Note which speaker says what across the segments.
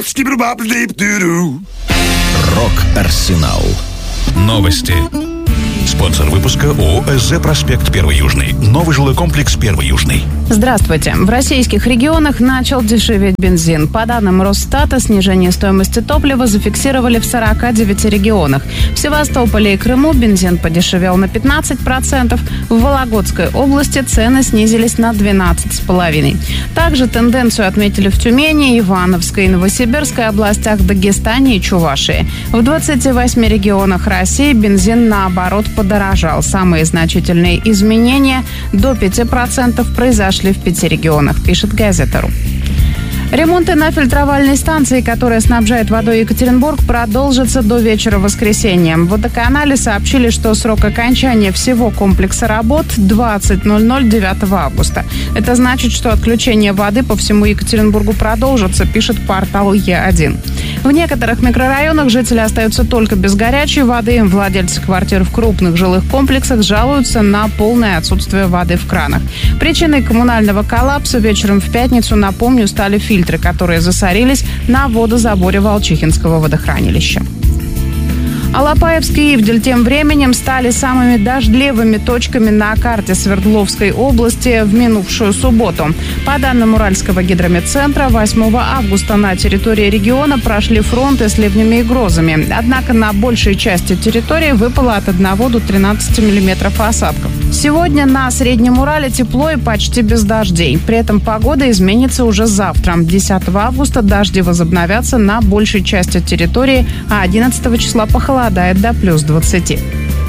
Speaker 1: Рок-Арсенал. Новости. Спонсор выпуска ООО «СЗ Проспект 1 Южный». Новый жилой комплекс 1 Южный.
Speaker 2: Здравствуйте. В российских регионах начал дешеветь бензин. По данным Росстата, снижение стоимости топлива зафиксировали в 49 регионах. В Севастополе и Крыму бензин подешевел на 15%. В Вологодской области цены снизились на 12,5%. Также тенденцию отметили в Тюмени, Ивановской и Новосибирской областях, Дагестане и Чувашии. В 28 регионах России бензин, наоборот, подорожал. Самые значительные изменения до 5% произошли в 5 регионах, пишет Газета.ру. Ремонты на фильтровальной станции, которая снабжает водой Екатеринбург, продолжатся до вечера воскресенья. В водоканале сообщили, что срок окончания всего комплекса работ 20:00 9 августа. Это значит, что отключение воды по всему Екатеринбургу продолжится, пишет портал Е1. В некоторых микрорайонах жители остаются только без горячей воды. Владельцы квартир в крупных жилых комплексах жалуются на полное отсутствие воды в кранах. Причиной коммунального коллапса вечером в пятницу, напомню, стали фильтры, которые засорились на водозаборе Волчихинского водохранилища. Алапаевск и Ивдель тем временем стали самыми дождливыми точками на карте Свердловской области в минувшую субботу. По данным Уральского гидрометцентра, 8 августа на территории региона прошли фронты с ливнями и грозами. Однако на большей части территории выпало от 1 до 13 миллиметров осадков. Сегодня на Среднем Урале тепло и почти без дождей. При этом погода изменится уже завтра. 10 августа дожди возобновятся на большей части территории, а 11 числа похолодает до плюс 20.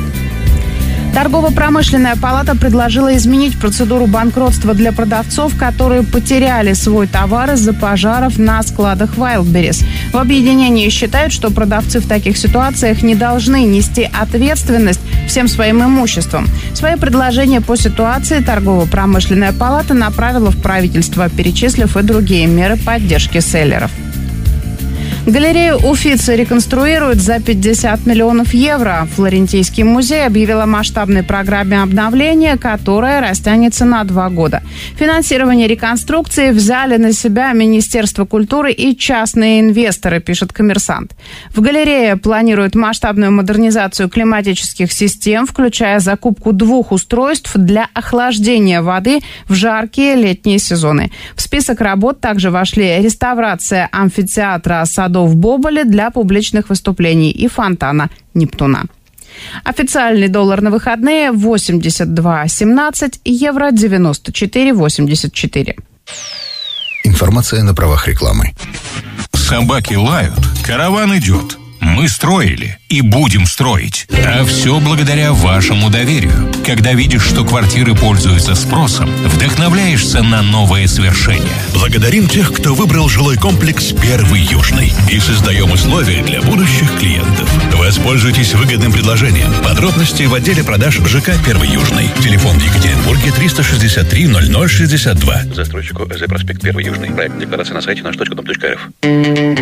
Speaker 2: Торгово-промышленная палата предложила изменить процедуру банкротства для продавцов, которые потеряли свой товар из-за пожаров на складах Wildberries. В объединении считают, что продавцы в таких ситуациях не должны нести ответственность всем своим имуществом. Свои предложения по ситуации Торгово-промышленная палата направила в правительство, перечислив и другие меры поддержки селлеров. Галерею Уффици реконструируют за 50 миллионов евро. Флорентийский музей объявил о масштабной программе обновления, которая растянется на 2 года. Финансирование реконструкции взяли на себя Министерство культуры и частные инвесторы, пишет «Коммерсант». В галерее планируют масштабную модернизацию климатических систем, включая закупку 2 устройств для охлаждения воды в жаркие летние сезоны. В список работ также вошли реставрация амфитеатра садов Боболи для публичных выступлений и фонтана Нептуна. Официальный доллар на выходные 82.17, евро 94.84.
Speaker 1: Информация на правах рекламы.
Speaker 3: Собаки лают, караван идет. Мы строили и будем строить. А все благодаря вашему доверию. Когда видишь, что квартиры пользуются спросом, вдохновляешься на новые свершения.
Speaker 4: Благодарим тех, кто выбрал жилой комплекс 1 Южный. И создаем условия для будущих клиентов. Воспользуйтесь выгодным предложением. Подробности в отделе продаж ЖК 1 Южный. Телефон в Екатеринбурге 363 0062.
Speaker 5: Застройщику СЗ Проспект 1 Южный. Проект декларации на сайте наш.дом.рф.